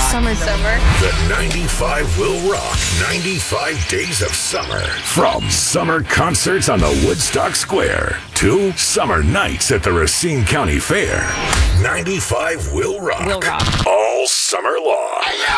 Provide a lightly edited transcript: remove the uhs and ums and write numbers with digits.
Summer. The 95 will rock 95 days of summer. From summer concerts on the Woodstock Square to summer nights at the Racine County Fair. 95 will rock. Will rock. All summer long.